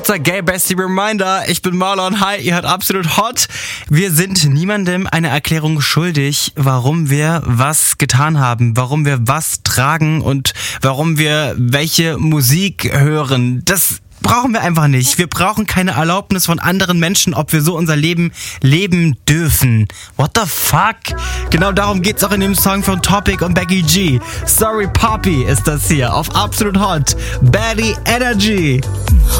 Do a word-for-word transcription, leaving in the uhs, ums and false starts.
Kurzer Gay Bestie Reminder, ich bin Marlon, hi, ihr hört Absolut Hot. Wir sind niemandem eine Erklärung schuldig, warum wir was getan haben, warum wir was tragen und warum wir welche Musik hören. Das brauchen wir einfach nicht. Wir brauchen keine Erlaubnis von anderen Menschen, ob wir so unser Leben leben dürfen. What the fuck? Genau darum geht's auch in dem Song von Topic und Becky G. Sorry Poppy ist das hier auf Absolut Hot. Baddie Energy.